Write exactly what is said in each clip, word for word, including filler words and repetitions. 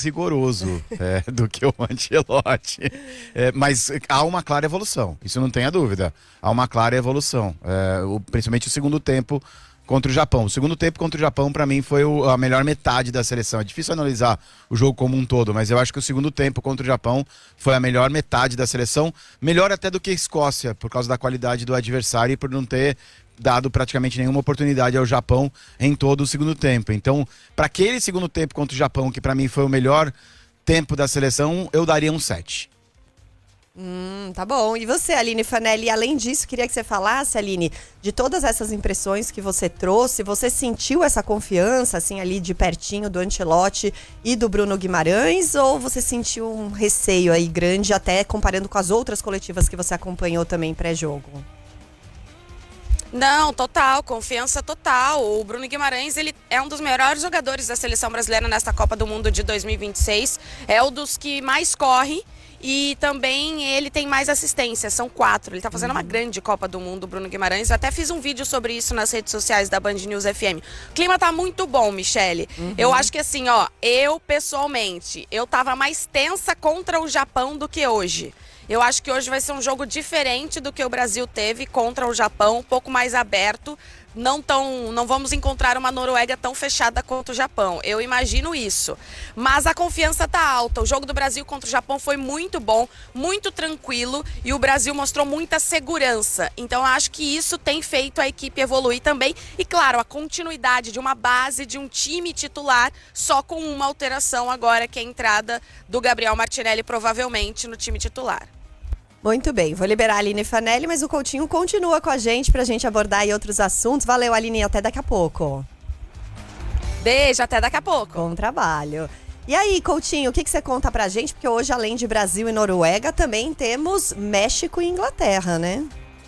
mais rigoroso é, do que o Ancelotti. É, mas há uma clara evolução, isso não tenha dúvida. Há uma clara evolução, é, o, principalmente o segundo tempo contra o Japão. O segundo tempo contra o Japão, para mim, foi o, a melhor metade da seleção. É difícil analisar o jogo como um todo, mas eu acho que o segundo tempo contra o Japão foi a melhor metade da seleção. Melhor até do que a Escócia, por causa da qualidade do adversário e por não ter dado praticamente nenhuma oportunidade ao Japão em todo o segundo tempo. Então, para aquele segundo tempo contra o Japão, que para mim foi o melhor tempo da seleção, eu daria um sete. Hum, tá bom. E você, Aline Fanelli, além disso, queria que você falasse, Aline, de todas essas impressões que você trouxe, você sentiu essa confiança, assim, ali de pertinho do Ancelotti e do Bruno Guimarães, ou você sentiu um receio aí grande, até comparando com as outras coletivas que você acompanhou também pré-jogo? Não, total, confiança total. O Bruno Guimarães, ele é um dos melhores jogadores da seleção brasileira nesta Copa do Mundo de dois mil e vinte e seis, é um dos que mais corre. E também ele tem mais assistências, são quatro. Ele tá fazendo uma grande Copa do Mundo, Bruno Guimarães. Eu até fiz um vídeo sobre isso nas redes sociais da Band News F M. O clima tá muito bom, Michele. Uhum. Eu acho que assim, ó, eu pessoalmente, eu tava mais tensa contra o Japão do que hoje. Eu acho que hoje vai ser um jogo diferente do que o Brasil teve contra o Japão, um pouco mais aberto. Não, tão, não vamos encontrar uma Noruega tão fechada quanto o Japão. Eu imagino isso. Mas a confiança tá alta. O jogo do Brasil contra o Japão foi muito bom, muito tranquilo e o Brasil mostrou muita segurança. Então acho que isso tem feito a equipe evoluir também. E claro, a continuidade de uma base, de um time titular, só com uma alteração agora, que é a entrada do Gabriel Martinelli provavelmente no time titular. Muito bem, vou liberar a Aline Fanelli, mas o Coutinho continua com a gente pra gente abordar aí outros assuntos. Valeu, Aline, até daqui a pouco. Beijo, até daqui a pouco. Bom trabalho. E aí, Coutinho, o que, que você conta pra gente? Porque hoje, além de Brasil e Noruega, também temos México e Inglaterra, né?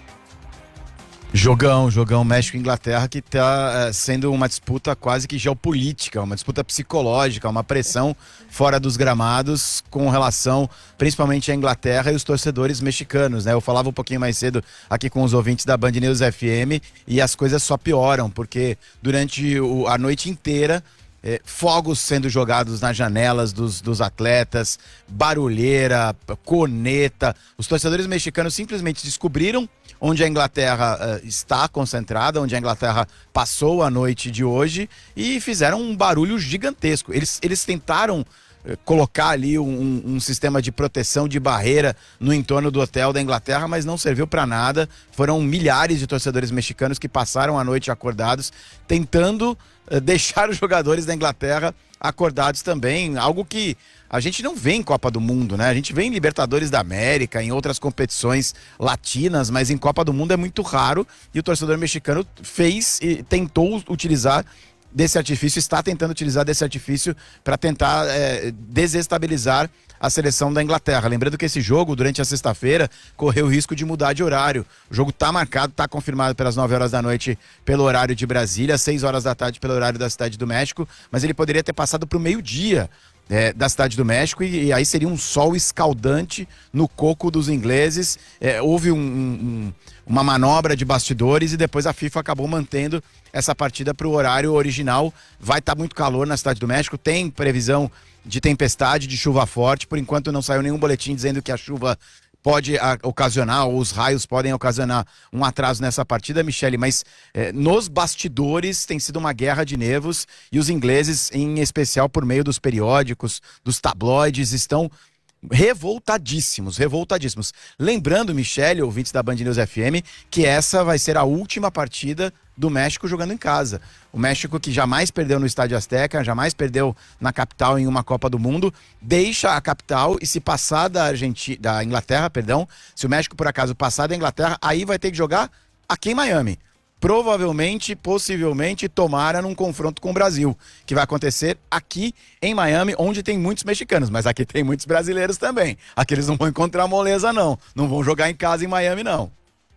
Jogão, jogão México e Inglaterra, que está é, sendo uma disputa quase que geopolítica, uma disputa psicológica, uma pressão fora dos gramados com relação principalmente à Inglaterra e os torcedores mexicanos, né? Eu falava um pouquinho mais cedo aqui com os ouvintes da Band News F M e as coisas só pioram, porque durante o, a noite inteira É, fogos sendo jogados nas janelas dos, dos atletas, barulheira, corneta. Os torcedores mexicanos simplesmente descobriram onde a Inglaterra uh, está concentrada, onde a Inglaterra passou a noite de hoje e fizeram um barulho gigantesco. Eles, eles tentaram uh, colocar ali um, um sistema de proteção, de barreira no entorno do hotel da Inglaterra, mas não serviu para nada. Foram milhares de torcedores mexicanos que passaram a noite acordados, tentando deixar os jogadores da Inglaterra acordados também, algo que a gente não vê em Copa do Mundo, né? A gente vê em Libertadores da América, em outras competições latinas, mas em Copa do Mundo é muito raro e o torcedor mexicano fez e tentou utilizar desse artifício, está tentando utilizar desse artifício para tentar é, desestabilizar a seleção da Inglaterra. Lembrando que esse jogo, durante a sexta-feira, correu o risco de mudar de horário. O jogo está marcado, está confirmado pelas nove horas da noite pelo horário de Brasília, seis horas da tarde pelo horário da Cidade do México, mas ele poderia ter passado para o meio-dia É, da Cidade do México e, e aí seria um sol escaldante no coco dos ingleses. É, houve um, um, uma manobra de bastidores e depois a FIFA acabou mantendo essa partida para o horário original. Vai estar tá muito calor na Cidade do México, tem previsão de tempestade, de chuva forte. Por enquanto não saiu nenhum boletim dizendo que a chuva pode a, ocasionar, ou os raios podem ocasionar um atraso nessa partida, Michele, mas eh, nos bastidores tem sido uma guerra de nervos e os ingleses, em especial por meio dos periódicos, dos tabloides, estão revoltadíssimos, revoltadíssimos. Lembrando, Michele, ouvintes da Band News F M, que essa vai ser a última partida do México jogando em casa. O México, que jamais perdeu no Estádio Azteca, jamais perdeu na capital em uma Copa do Mundo, deixa a capital e se passar da Argentina, da Inglaterra, perdão, se o México por acaso passar da Inglaterra, aí vai ter que jogar aqui em Miami. Provavelmente, possivelmente, tomara num confronto com o Brasil, que vai acontecer aqui em Miami, onde tem muitos mexicanos, mas aqui tem muitos brasileiros também. Aqui eles não vão encontrar moleza, não. Não vão jogar em casa em Miami, não.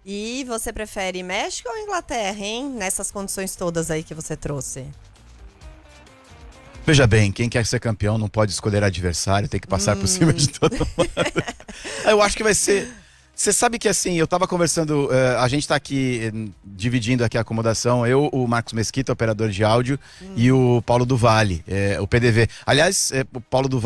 E você prefere México ou Inglaterra, hein? Nessas condições todas aí que você trouxe. Veja bem, quem quer ser campeão não pode escolher adversário, tem que passar hum. por cima de todo mundo. Eu acho que vai ser... Você sabe que assim, eu tava conversando, uh, a gente tá aqui uh, dividindo aqui a acomodação, eu, o Marcos Mesquita, operador de áudio, hum. e o Paulo do Vale, uh, o P D V. Aliás, uh, o Paulo do Vale